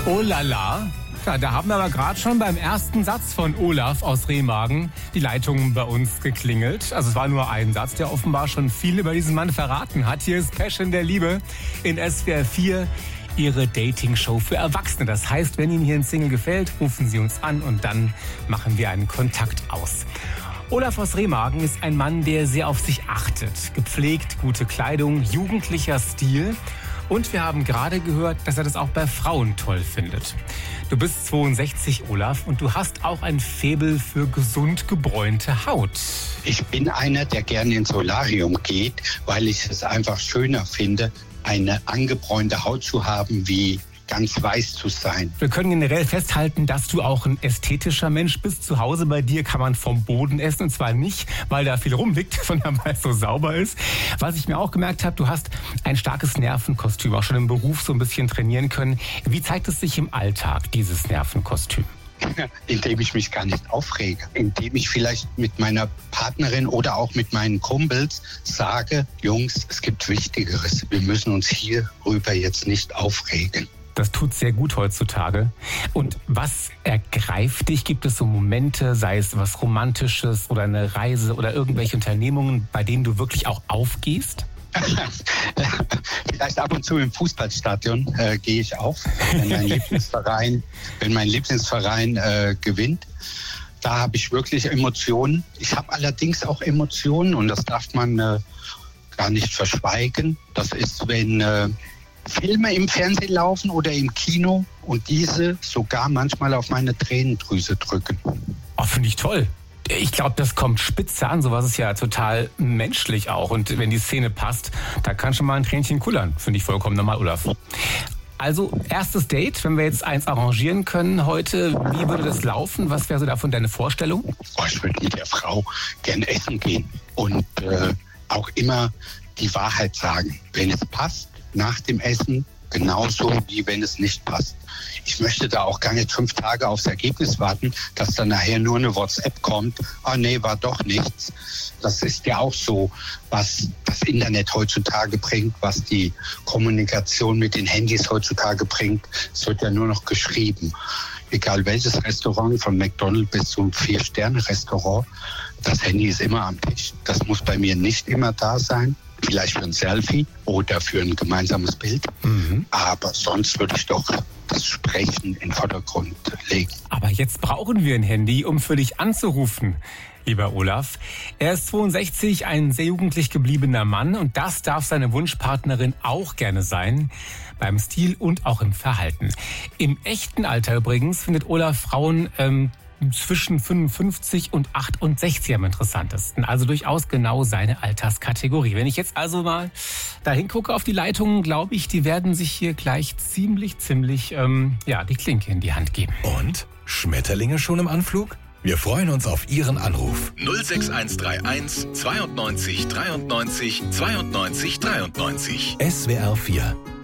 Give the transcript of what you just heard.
Oh la la. Ja, da haben wir aber gerade schon beim ersten Satz von Olaf aus Remagen die Leitungen bei uns geklingelt. Also es war nur ein Satz, der offenbar schon viel über diesen Mann verraten hat. Hier ist Passion der Liebe in SWR 4, Ihre Dating-Show für Erwachsene. Das heißt, wenn Ihnen hier ein Single gefällt, rufen Sie uns an und dann machen wir einen Kontakt aus. Olaf aus Remagen ist ein Mann, der sehr auf sich achtet. Gepflegt, gute Kleidung, jugendlicher Stil. Und wir haben gerade gehört, dass er das auch bei Frauen toll findet. Du bist 62, Olaf, und du hast auch ein Faible für gesund gebräunte Haut. Ich bin einer, der gerne ins Solarium geht, weil ich es einfach schöner finde, eine angebräunte Haut zu haben, wie ganz weiß zu sein. Wir können generell festhalten, dass du auch ein ästhetischer Mensch bist. Zu Hause bei dir kann man vom Boden essen, und zwar nicht, weil da viel rumliegt, sondern weil es so sauber ist. Was ich mir auch gemerkt habe, du hast ein starkes Nervenkostüm, auch schon im Beruf so ein bisschen trainieren können. Wie zeigt es sich im Alltag, dieses Nervenkostüm? Indem ich mich gar nicht aufrege. Indem ich vielleicht mit meiner Partnerin oder auch mit meinen Kumpels sage, Jungs, es gibt Wichtigeres. Wir müssen uns hierüber jetzt nicht aufregen. Das tut sehr gut heutzutage. Und was ergreift dich? Gibt es so Momente, sei es was Romantisches oder eine Reise oder irgendwelche Unternehmungen, bei denen du wirklich auch aufgehst? Vielleicht ab und zu im Fußballstadion gehe ich auf, wenn mein Lieblingsverein gewinnt. Da habe ich wirklich Emotionen. Ich habe allerdings auch Emotionen und das darf man gar nicht verschweigen. Das ist, wenn Filme im Fernsehen laufen oder im Kino und diese sogar manchmal auf meine Tränendrüse drücken. Oh, finde ich toll. Ich glaube, das kommt spitze an. Sowas ist ja total menschlich auch. Und wenn die Szene passt, da kann schon mal ein Tränchen kullern. Finde ich vollkommen normal, Olaf. Also, erstes Date, wenn wir jetzt eins arrangieren können heute, wie würde das laufen? Was wäre so davon deine Vorstellung? Oh, ich würde mit der Frau gerne essen gehen und auch immer die Wahrheit sagen. Wenn es passt, nach dem Essen, genauso wie wenn es nicht passt. Ich möchte da auch gar nicht 5 Tage aufs Ergebnis warten, dass dann nachher nur eine WhatsApp kommt. Ah nee, war doch nichts. Das ist ja auch so, was das Internet heutzutage bringt, was die Kommunikation mit den Handys heutzutage bringt. Es wird ja nur noch geschrieben. Egal welches Restaurant, von McDonald's bis zum 4-Sterne-Restaurant, das Handy ist immer am Tisch. Das muss bei mir nicht immer da sein. Vielleicht für ein Selfie oder für ein gemeinsames Bild. Aber sonst würde ich doch das Sprechen in den Vordergrund legen. Aber jetzt brauchen wir ein Handy, um für dich anzurufen, lieber Olaf. Er ist 62, ein sehr jugendlich gebliebener Mann, und das darf seine Wunschpartnerin auch gerne sein. Beim Stil und auch im Verhalten. Im echten Alter übrigens findet Olaf Frauen zwischen 55 und 68 am interessantesten. Also durchaus genau seine Alterskategorie. Wenn ich jetzt also mal dahin gucke auf die Leitungen, glaube ich, die werden sich hier gleich ziemlich die Klinke in die Hand geben. Und? Schmetterlinge schon im Anflug? Wir freuen uns auf Ihren Anruf. 06131 92 93 92 93. SWR 4